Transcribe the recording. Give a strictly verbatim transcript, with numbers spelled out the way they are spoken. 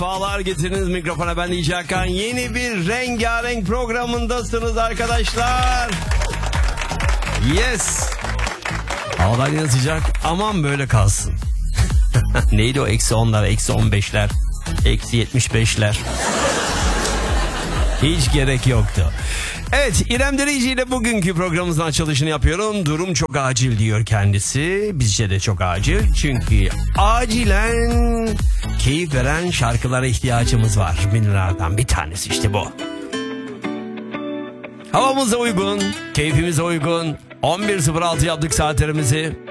Sefalar getirdiniz mikrofona, ben D J Hakan. Yeni bir rengarenk programındasınız arkadaşlar. Yes. Havalar yine sıcak, aman böyle kalsın. Neydi o eksi onlar, eksi on beşler, eksi yetmiş beşler. Hiç gerek yoktu. Evet, İrem Derici ile bugünkü programımızın açılışını yapıyorum. Durum çok acil diyor kendisi. Bizce de çok acil. Çünkü acilen keyif veren şarkılara ihtiyacımız var. Bunlardan bir tanesi işte bu. Havamıza uygun, keyfimize uygun. on bir sıfır altı yaptık saatlerimizi.